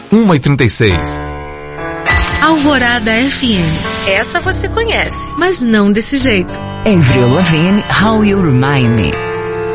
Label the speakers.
Speaker 1: 1h36.
Speaker 2: Alvorada FM.
Speaker 3: Essa você conhece.
Speaker 2: Mas não desse jeito.
Speaker 4: Avril Lavigne, How You Remind Me.